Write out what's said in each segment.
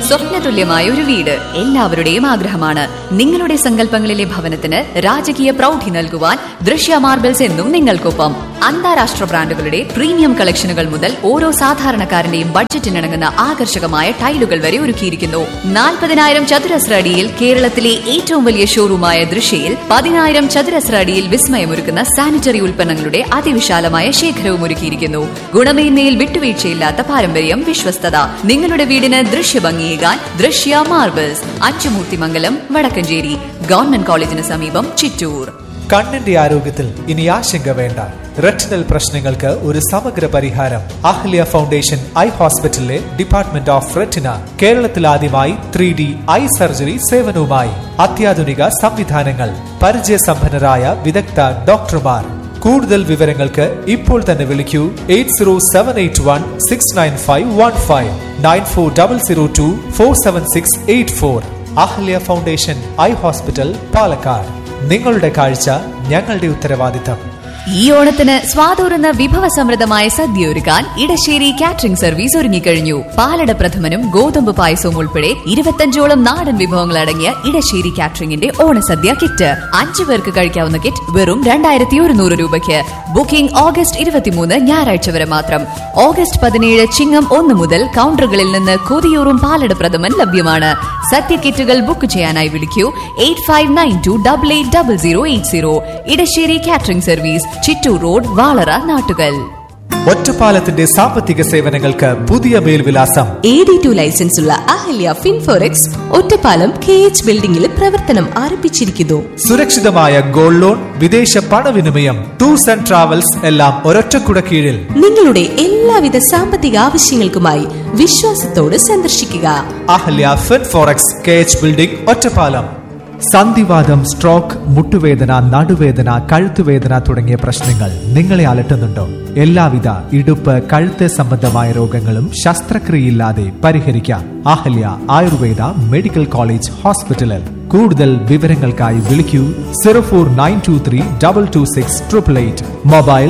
സ്വപ്നതുല്യമായ ഒരു വീട് എല്ലാവരുടെയും ആഗ്രഹമാണ്. നിങ്ങളുടെ സങ്കല്പങ്ങളിലെ ഭവനത്തിന് രാജകീയ പ്രൗഢി നൽകുവാൻ ദൃശ്യ മാർബിൾസ് എന്നും നിങ്ങൾക്കൊപ്പം. അന്താരാഷ്ട്ര ബ്രാൻഡുകളുടെ പ്രീമിയം കളക്ഷനുകൾ മുതൽ ഓരോ സാധാരണക്കാരന്റെയും ബഡ്ജറ്റിനിണങ്ങുന്ന ആകർഷകമായ ടൈലുകൾ വരെ ഒരുക്കിയിരിക്കുന്നു. 40,000 ചതുരശ്ര അടിയിൽ കേരളത്തിലെ ഏറ്റവും വലിയ ഷോറൂമായ ദൃശ്യയിൽ 10,000 ചതുരശ്ര അടിയിൽ വിസ്മയമൊരുക്കുന്ന സാനിറ്ററി ഉൽപ്പന്നങ്ങളുടെ അതിവിശാലമായ ശേഖരവും ഒരുക്കിയിരിക്കുന്നു. ഗുണമേന്മയിൽ വിട്ടുവീഴ്ചയില്ലാത്ത പാരമ്പര്യം, വിശ്വസ്തത. നിങ്ങളുടെ വീടിന് ദൃശ്യഭംഗിയേകാൻ ദൃശ്യ മാർബിൾസ്, അച്ചുമൂർത്തിമംഗലം, വടക്കഞ്ചേരി. ഗവൺമെന്റ് കോളേജിന് സമീപം, ചിറ്റൂർ. കണ്ണിന്റെ ആരോഗ്യത്തിൽ ഇനി ആശങ്ക വേണ്ട. റെറ്റിനൽ പ്രശ്നങ്ങൾക്ക് ഒരു സമഗ്ര പരിഹാരം അഹല്യ ഫൗണ്ടേഷൻ ഐ ഹോസ്പിറ്റലിലെ ഡിപ്പാർട്ട്മെന്റ് ഓഫ് റെറ്റിന. കേരളത്തിൽ ആദ്യമായി 3D ഐ സർജറി സേവനവുമായി അത്യാധുനിക സംവിധാനങ്ങൾ, പരിചയസമ്പന്നരായ വിദഗ്ധ ഡോക്ടർമാർ. കൂടുതൽ വിവരങ്ങൾക്ക് ഇപ്പോൾ തന്നെ വിളിക്കൂ 8078169515 9400247684. Ahalya foundation eye hospital, Palakkad. നിങ്ങളുടെ കാഴ്ച ഞങ്ങളുടെ ഉത്തരവാദിത്തം. ഈ ഓണത്തിന് സ്വാതൂറുന്ന വിഭവസമൃദ്ധമായ സദ്യ ഒരുക്കാൻ ഇടശ്ശേരി കാറ്ററിംഗ് സർവീസ് ഒരുങ്ങിക്കഴിഞ്ഞു. പാലട പ്രഥമനും ഗോതമ്പ് പായസവും ഉൾപ്പെടെ 25ഓളം നാടൻ വിഭവങ്ങൾ അടങ്ങിയ ഇടശ്ശേരി കാറ്ററിംഗിന്റെ ഓണസദ്യ കിറ്റ്. 5 പേർക്ക് കഴിക്കാവുന്ന കിറ്റ് വെറും 2100 രൂപയ്ക്ക്. ബുക്കിംഗ് ഓഗസ്റ്റ് 23 ഞായറാഴ്ച വരെ മാത്രം. ഓഗസ്റ്റ് 17 ചിങ്ങം 1 മുതൽ കൗണ്ടറുകളിൽ നിന്ന് കൊതിയൂറും പാലട പ്രഥമൻ ലഭ്യമാണ്. സദ്യ കിറ്റുകൾ ബുക്ക് ചെയ്യാനായി വിളിക്കൂ 8592880080. Edasseri catering service, Chittur road, Valara, Nattukal. ഒറ്റപ്പാലത്തിന്റെ സാമ്പത്തിക സേവനങ്ങൾക്ക് പുതിയ മേൽവിലാസം. AD2 ലൈസൻസ് ഉള്ള അഹല്യ ഫിൻഫോറെക്സ് ഒറ്റപ്പാലം KH ബിൽഡിംഗിൽ പ്രവർത്തനം ആരംഭിച്ചിരിക്കുന്നു. സുരക്ഷിതമായ ഗോൾഡ് ലോൺ, വിദേശ പണവിനിമയം, ടൂർസ് ആൻഡ് ട്രാവൽസ് എല്ലാം ഒരൊറ്റക്കുട കീഴിൽ. നിങ്ങളുടെ എല്ലാവിധ സാമ്പത്തിക ആവശ്യങ്ങൾക്കുമായി വിശ്വാസത്തോട് സന്ദർശിക്കുക Ahalya Finforex, KH building, Ottapalam. സന്ധിവാതം, stroke, മുട്ടുവേദന, നടുവേദന, കഴുത്തുവേദന തുടങ്ങിയ പ്രശ്നങ്ങൾ നിങ്ങളെ അലട്ടുന്നുണ്ടോ? എല്ലാവിധ ഇടുപ്പ്, കഴുത്ത് സംബന്ധമായ രോഗങ്ങളും ശസ്ത്രക്രിയയില്ലാതെ പരിഹരിക്കാം അഹല്യ ആയുർവേദ മെഡിക്കൽ കോളേജ് ഹോസ്പിറ്റലിൽ. കൂടുതൽ വിവരങ്ങൾക്കായി വിളിക്കൂ 04923226888. Mobile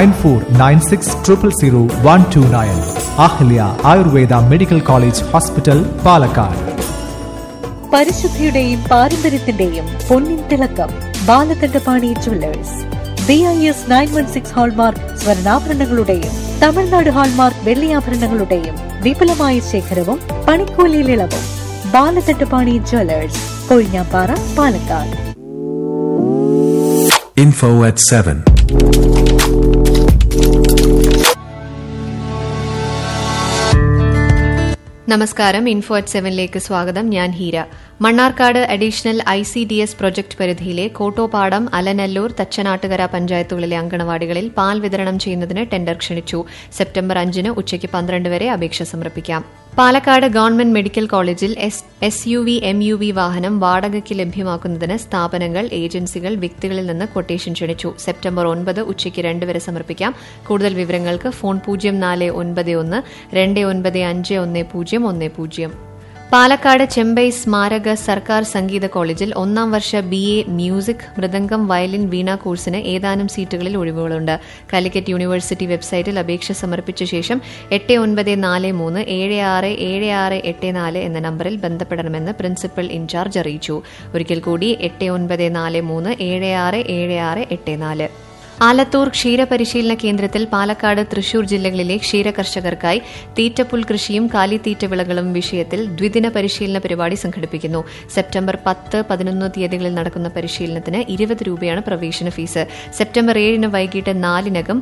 9496000129. Ahalya Ayurveda medical college hospital, Palakkad. പരിശുദ്ധിയുടെയും പാരമ്പര്യത്തിന്റെയും പൊന്നിൻ തിളക്കം Balakandapani jewellers. BIS 916 hallmark സ്വർണ്ണാഭരണങ്ങളുടെയും Tamil Nadu hallmark വെള്ളിയാഭരണങ്ങളുടെയും വിപുലമായ ശേഖരവും പണിക്കൂലിയിൽ ഇളവും. Balakandapani jewellers, Kozhinjampara, Palakkad. Info at 7. നമസ്കാരം. ഇൻഫോ അറ്റ് 7ലേക്ക് സ്വാഗതം. ഞാൻ Heera. Mannarkkad additional ICDS project പരിധിയിലെ കോട്ടോപ്പാടം, അലനല്ലൂർ, തച്ചനാട്ടുകര പഞ്ചായത്തുകളിലെ അങ്കണവാടികളിൽ പാൽ വിതരണം ചെയ്യുന്നതിന് ടെൻഡർ ക്ഷണിച്ചു. സെപ്റ്റംബർ 5 ഉച്ചയ്ക്ക് 12 വരെ അപേക്ഷ സമർപ്പിക്കാം. പാലക്കാട് ഗവൺമെന്റ് മെഡിക്കൽ കോളേജിൽ SUV MUV വാഹനം വാടകയ്ക്ക് ലഭ്യമാക്കുന്നതിന് സ്ഥാപനങ്ങൾ, ഏജൻസികൾ, വ്യക്തികളിൽ നിന്ന് ക്വട്ടേഷൻ ക്ഷണിച്ചു. സെപ്റ്റംബർ 9 ഉച്ചയ്ക്ക് 2 വരെ സമർപ്പിക്കാം. കൂടുതൽ വിവരങ്ങൾക്ക് ഫോൺ 049129511010. പാലക്കാട് ചെമ്പൈ സ്മാരക സർക്കാർ സംഗീത കോളേജിൽ 1ാം വർഷ BA മ്യൂസിക്, മൃദംഗം, വയലിൻ, വീണ കോഴ്സിന് ഏതാനും സീറ്റുകളിൽ ഒഴിവുകളുണ്ട്. കാലിക്കറ്റ് യൂണിവേഴ്സിറ്റി വെബ്സൈറ്റിൽ അപേക്ഷ സമർപ്പിച്ച ശേഷം 8943767684 എന്ന നമ്പറിൽ ബന്ധപ്പെടണമെന്ന് പ്രിൻസിപ്പൽ ഇൻചാർജ് അറിയിച്ചു. ഒരിക്കൽ കൂടി 8943767684. ആലത്തൂർ ക്ഷീരപരിശീലന കേന്ദ്രത്തിൽ പാലക്കാട്, തൃശൂർ ജില്ലകളിലെ ക്ഷീര കർഷകർക്കായി തീറ്റപ്പുൽ കൃഷിയും കാലിത്തീറ്റ വിളകളും വിഷയത്തിൽ ദ്വിദിന പരിശീലന പരിപാടി സംഘടിപ്പിക്കുന്നു. സെപ്റ്റംബർ 10, 11 തീയതികളിൽ നടക്കുന്ന പരിശീലനത്തിന് 20 രൂപയാണ് പ്രവേശന ഫീസ്. സെപ്റ്റംബർ 7 വൈകിട്ട് 4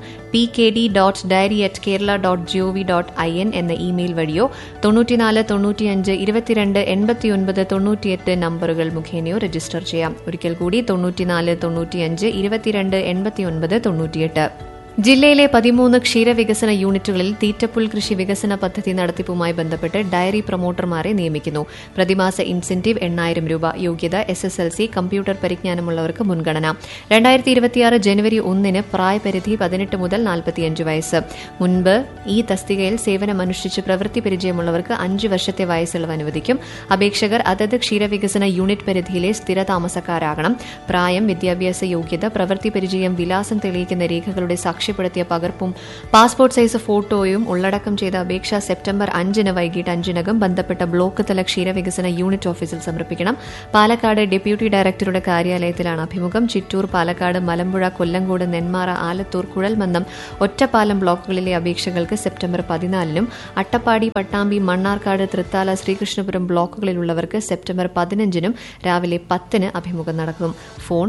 pkd.diary@kerala.gov.in എന്ന ഇമെയിൽ വഴിയോ 94 95 22 89 98 നമ്പറുകൾ മുഖേനയോ രജിസ്റ്റർ ചെയ്യാം. ഒരിക്കൽ കൂടി 94 95 22 89 98. ജില്ലയിലെ 13 ക്ഷീരവികസന യൂണിറ്റുകളിൽ തീറ്റപ്പുൽ കൃഷി വികസന പദ്ധതി നടത്തിപ്പുമായി ബന്ധപ്പെട്ട് ഡയറി പ്രൊമോട്ടർമാരെ നിയമിക്കുന്നു. പ്രതിമാസ ഇൻസെന്റീവ് 8000 രൂപ. യോഗ്യത SSLC. കമ്പ്യൂട്ടർ പരിജ്ഞാനമുള്ളവർക്ക് മുൻഗണന. 2026 ജനുവരി 1 പ്രായപരിധി 18 മുതൽ 45 വയസ്സ്. മുൻപ് ഈ തസ്തികയിൽ സേവനമനുഷ്ഠിച്ച് പ്രവൃത്തി പരിചയമുള്ളവർക്ക് 5 വർഷത്തെ വയസ്സിളവ് അനുവദിക്കും. അപേക്ഷകർ അതത് ക്ഷീരവികസന യൂണിറ്റ് പരിധിയിലെ സ്ഥിര താമസക്കാരാകണം. പ്രായം, വിദ്യാഭ്യാസ യോഗ്യത, പ്രവൃത്തി പരിചയം, വിലാസം തെളിയിക്കുന്ന രേഖകളുടെ സാക്ഷ്യം സാക്ഷ്യപ്പെടുത്തിയ പകർപ്പും പാസ്പോർട്ട് സൈസ് ഫോട്ടോയും ഉള്ളടക്കം ചെയ്ത അപേക്ഷ സെപ്റ്റംബർ 5 വൈകിട്ട് 5 ബന്ധപ്പെട്ട ബ്ലോക്ക് തല ക്ഷീരവികസന യൂണിറ്റ് ഓഫീസിൽ സമർപ്പിക്കണം. പാലക്കാട് ഡെപ്യൂട്ടി ഡയറക്ടറുടെ കാര്യാലയത്തിലാണ് അഭിമുഖം. ചിറ്റൂർ, പാലക്കാട്, മലമ്പുഴ, കൊല്ലങ്കോട്, നെന്മാറ, ആലത്തൂർ, കുഴൽമന്ദം, ഒറ്റപ്പാലം ബ്ലോക്കുകളിലെ അപേക്ഷകൾക്ക് സെപ്റ്റംബർ 14 അട്ടപ്പാടി, പട്ടാമ്പി, മണ്ണാർക്കാട്, തൃത്താല, ശ്രീകൃഷ്ണപുരം ബ്ലോക്കുകളിലുള്ളവർക്ക് സെപ്റ്റംബർ 15 രാവിലെ 10 അഭിമുഖം നടക്കും. ഫോൺ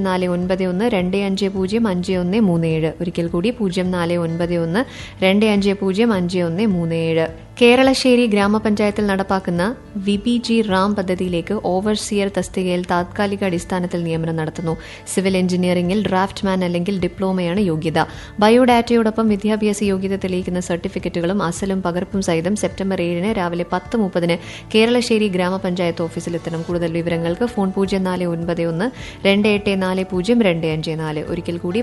049125055137. ഒരിക്കൽ കൂടി 049125055137. കേരളശ്ശേരി ഗ്രാമപഞ്ചായത്തിൽ നടപ്പാക്കുന്ന വിബിജി റാം പദ്ധതിയിലേക്ക് ഓവർസിയർ തസ്തികയിൽ താത്കാലിക അടിസ്ഥാനത്തിൽ നിയമനം നടത്തുന്നു. സിവിൽ എഞ്ചിനീയറിംഗിൽ ഡ്രാഫ്റ്റ്മാൻ അല്ലെങ്കിൽ ഡിപ്ലോമയാണ് യോഗ്യത. ബയോഡാറ്റയോടൊപ്പം വിദ്യാഭ്യാസ യോഗ്യത തെളിയിക്കുന്ന സർട്ടിഫിക്കറ്റുകളും അസലും പകർപ്പും സഹിതം സെപ്റ്റംബർ 7 രാവിലെ 10:30 കേരളശ്ശേരി ഗ്രാമപഞ്ചായത്ത് ഓഫീസിലെത്തണം. കൂടുതൽ വിവരങ്ങൾക്ക് ഫോൺ 049128400254. ഒരിക്കൽ കൂടി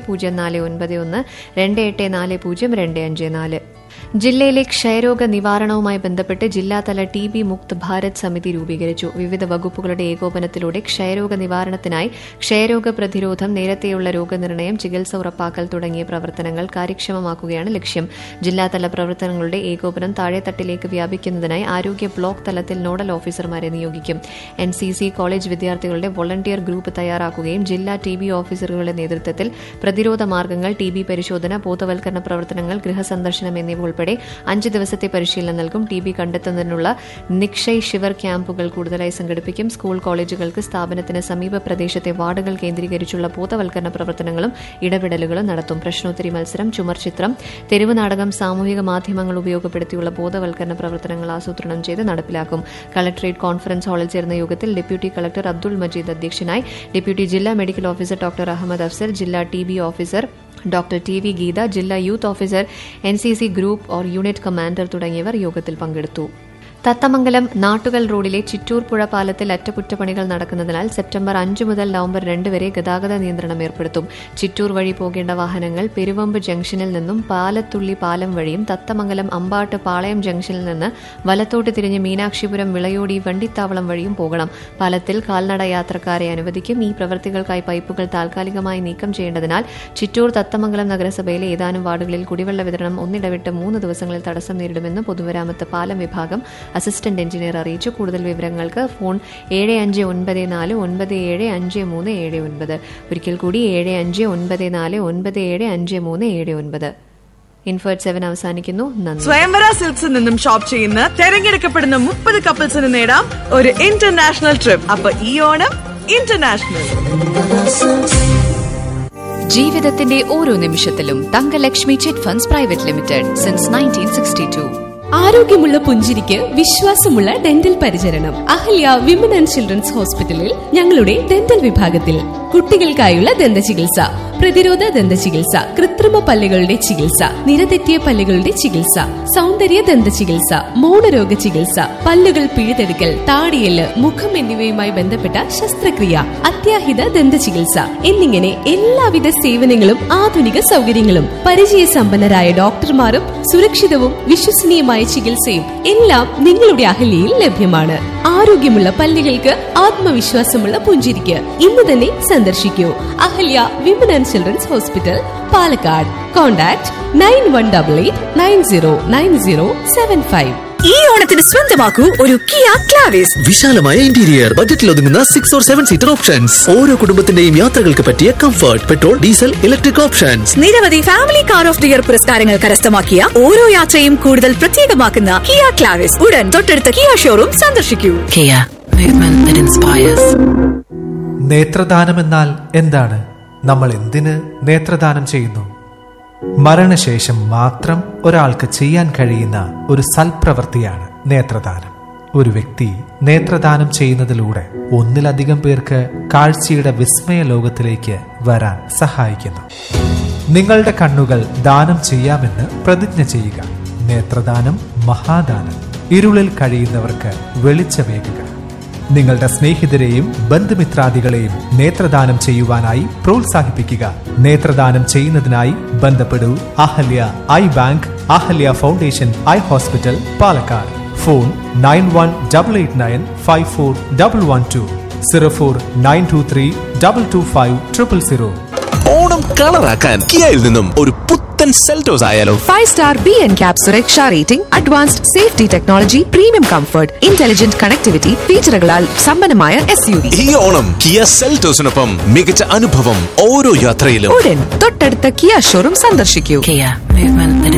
049128400254. ജില്ലയിലെ ക്ഷയരോഗ നിവാരണവുമായി ബന്ധപ്പെട്ട് ജില്ലാതല TB മുക്ത് ഭാരത് സമിതി രൂപീകരിച്ചു. വിവിധ വകുപ്പുകളുടെ ഏകോപനത്തിലൂടെ ക്ഷയരോഗ നിവാരണത്തിനായി ക്ഷയരോഗ പ്രതിരോധം, നേരത്തെയുള്ള രോഗനിർണയം, ചികിത്സ ഉറപ്പാക്കൽ തുടങ്ങിയ പ്രവർത്തനങ്ങൾ കാര്യക്ഷമമാക്കുകയാണ് ലക്ഷ്യം. ജില്ലാതല പ്രവർത്തനങ്ങളുടെ ഏകോപനം താഴെത്തട്ടിലേക്ക് വ്യാപിക്കുന്നതിനായി ആരോഗ്യ ബ്ലോക്ക് തലത്തിൽ നോഡൽ ഓഫീസർമാരെ നിയോഗിക്കും. NCC കോളേജ് വിദ്യാർത്ഥികളുടെ വോളണ്ടിയർ ഗ്രൂപ്പ് തയ്യാറാക്കുകയും ജില്ലാ TB ഓഫീസറുകളുടെ നേതൃത്വത്തിൽ പ്രതിരോധ മാർഗ്ഗങ്ങൾ, TB പരിശോധന, ബോധവൽക്കരണ പ്രവർത്തനങ്ങൾ, ഗൃഹസന്ദർശനം എന്നിവ ഉൾപ്പെടെ 5 ദിവസത്തെ പരിശീലനം നൽകും. TB കണ്ടെത്തുന്നതിനുള്ള നിക്ഷയ് ശിവർ ക്യാമ്പുകൾ കൂടുതലായി സംഘടിപ്പിക്കും. സ്കൂൾ, കോളേജുകൾക്ക്, സ്ഥാപനത്തിന് സമീപ പ്രദേശത്തെ വാർഡുകൾ കേന്ദ്രീകരിച്ചുള്ള ബോധവൽക്കരണ പ്രവർത്തനങ്ങളും ഇടപെടലുകളും നടത്തും. പ്രശ്നോത്തരി മത്സരം, ചുമർചിത്രം, തെരുവ് നാടകം, സാമൂഹിക മാധ്യമങ്ങൾ ഉപയോഗപ്പെടുത്തിയുള്ള ബോധവൽക്കരണ പ്രവർത്തനങ്ങൾ ആസൂത്രണം ചെയ്ത് നടപ്പിലാക്കും. കളക്ടറേറ്റ് കോൺഫറൻസ് ഹാളിൽ ചേർന്ന യോഗത്തിൽ ഡെപ്യൂട്ടി കളക്ടർ അബ്ദുൾ മജീദ് അധ്യക്ഷനായി. ഡെപ്യൂട്ടി ജില്ലാ medical officer doctor Ahmed Afsar, ജില്ലാ TB officer doctor TV Geetha, ജില്ലാ youth officer, NCC group or unit commander തുടങ്ങിയവർ യോഗത്തിൽ പങ്കെടുത്തു. തത്തമംഗലം നാട്ടുകൽ റോഡിലെ ചിറ്റൂർ പുഴ പാലത്തിൽ അറ്റകുറ്റപ്പണികൾ നടക്കുന്നതിനാൽ സെപ്റ്റംബർ 5 മുതൽ നവംബർ 2 വരെ ഗതാഗത നിയന്ത്രണം ഏർപ്പെടുത്തും. ചിറ്റൂർ വഴി പോകേണ്ട വാഹനങ്ങൾ പെരുവമ്പ് ജംഗ്ഷനിൽ നിന്നും പാലത്തുള്ളി പാലം വഴിയും തത്തമംഗലം അമ്പാട്ട് പാളയം ജംഗ്ഷനിൽ നിന്ന് വലത്തോട്ട് തിരിഞ്ഞ് മീനാക്ഷിപുരം വിളയോടി വണ്ടിത്താവളം വഴിയും പോകണം. പാലത്തിൽ കാൽനട യാത്രക്കാരെ അനുവദിക്കും. ഈ പ്രവൃത്തികൾക്കായി പൈപ്പുകൾ താൽക്കാലികമായി നീക്കം ചെയ്യേണ്ടതിനാൽ ചിറ്റൂർ തത്തമംഗലം നഗരസഭയിലെ ഏതാനും വാർഡുകളിൽ കുടിവെള്ള വിതരണം ഒന്നിടവിട്ട് 3 ദിവസങ്ങളിൽ തടസ്സം നേരിടുമെന്ന് പൊതുമരാമത്ത് പാലം വിഭാഗം അസിസ്റ്റന്റ് എഞ്ചിനീയർ അറിയിച്ചു. കൂടുതൽ വിവരങ്ങൾക്ക് ഫോൺ 7594975379. ഒരിക്കൽ കൂടി 7594975379. ഇൻഫേർട്ട് 7 അവസാനിക്കുന്നു. നന്ദി. സ്വയംവര സിൽക്സിൽ നിന്നും ഷോപ്പ് ചെയ്യുന്ന തെരഞ്ഞെടുക്കപ്പെടുന്ന 30 കപ്പിൾസിന് നേടാം ഒരു ഇന്റർനാഷണൽ ട്രിപ്പ്. അപ്പൊ ഈ ഓണം ഇന്റർനാഷണൽ. ജീവിതത്തിന്റെ ഓരോ നിമിഷത്തിലും Thankalakshmi chit funds private limited since 1962. ആരോഗ്യമുള്ള പുഞ്ചിരിക്ക് വിശ്വാസമുള്ള ഡെന്റൽ പരിചരണം. അഹല്യ വിമൻ ആൻഡ് ചിൽഡ്രൻസ് ഹോസ്പിറ്റലിൽ ഞങ്ങളുടെ ഡെന്റൽ വിഭാഗത്തിൽ കുട്ടികൾക്കായുള്ള ദന്തചികിത്സ, പ്രതിരോധ ദന്തചികിത്സ, കൃത്രിമ പല്ലുകളുടെ ചികിത്സ, നിരതെറ്റിയ പല്ലുകളുടെ ചികിത്സ, സൗന്ദര്യ ദന്തചികിത്സ, മൗനരോഗ ചികിത്സ, പല്ലുകൾ പിഴുതെടുക്കൽ, താടിയല്, മുഖം എന്നിവയുമായി ബന്ധപ്പെട്ട ശസ്ത്രക്രിയ, അത്യാഹിത ദന്തചികിത്സ എന്നിങ്ങനെ എല്ലാവിധ സേവനങ്ങളും ആധുനിക സൗകര്യങ്ങളും പരിചയസമ്പന്നരായ ഡോക്ടർമാരും സുരക്ഷിതവും വിശ്വസനീയമായ ചികിത്സയും എല്ലാം നിങ്ങളുടെ അഹല്യയിൽ ലഭ്യമാണ്. ആരോഗ്യമുള്ള പല്ലുകൾക്ക് ആത്മവിശ്വാസമുള്ള പുഞ്ചിരിക്ക് ഇന്ന് തന്നെ സന്ദർശിക്കൂ. Ahalya women and children's hospital, Palakkad. Contact 9188909075. ഈ ഓണത്തിന് സ്വന്തമാക്കൂ ഒരു കിയ ക്ലാവിസ്. വിശാലമായ ഇന്റീരിയർ, ബജറ്റിൽ ഒതുങ്ങുന്ന 6 or 7 സീറ്റർ ഓപ്ഷൻസ്, ഓരോ കുടുംബത്തിന്റെയും യാത്രകൾക്ക് പറ്റിയ comfort, petrol, diesel, electric options, നിരവധി family car of the year പുരസ്കാരങ്ങൾ കരസ്ഥമാക്കിയ ഓരോ യാത്രയും കൂടുതൽ പ്രത്യേകമാക്കുന്ന കിയ ക്ലാവിസ് ഉടൻ തൊട്ടടുത്ത കിയ ഷോറൂം സന്ദർശിക്കൂ. Kia, movement that inspires. നേത്രദാനം എന്നാൽ എന്താണ്? നമ്മൾ എന്തിന് നേത്രദാനം ചെയ്യുന്നു? മരണശേഷം മാത്രം ഒരാൾക്ക് ചെയ്യാൻ കഴിയുന്ന ഒരു സൽപ്രവൃത്തിയാണ് നേത്രദാനം. ഒരു വ്യക്തി നേത്രദാനം ചെയ്യുന്നതിലൂടെ ഒന്നിലധികം പേർക്ക് കാഴ്ചയുടെ വിസ്മയ ലോകത്തിലേക്ക് വരാൻ സഹായിക്കുന്നു. നിങ്ങളുടെ കണ്ണുകൾ ദാനം ചെയ്യാമെന്ന് പ്രതിജ്ഞ ചെയ്യുക. നേത്രദാനം മഹാദാനം. ഇരുളിൽ കഴിയുന്നവർക്ക് വെളിച്ചമേകുക. നിങ്ങളുടെ സ്നേഹിതരെയും ബന്ധുമിത്രാദികളെയും നേത്രദാനം ചെയ്യുവാനായി പ്രോത്സാഹിപ്പിക്കുക. നേത്രദാനം ചെയ്യുന്നതിനായി ബന്ധപ്പെടൂ Ahalya I bank, Ahalya foundation eye hospital, Palakkad. Phone 9188954112, 04923225000. Onam കളറാക്കാൻ കിയയിൽ നിന്നും ഒരു പുത്തൻ സെൽറ്റോസ് ആയാലോ? 5-star BNCAP സുരക്ഷാ rating, advanced safety technology, premium comfort, intelligent connectivity ഫീച്ചറുകളാൽ സമ്പന്നമായ SUV. ഈ ഓണം കിയ സെൽറ്റോസിനൊപ്പം മികച്ച അനുഭവം ഓരോ യാത്രയിലും. ഉടൻ തൊട്ടടുത്ത കിയ ഷോറൂം സന്ദർശിക്കൂ.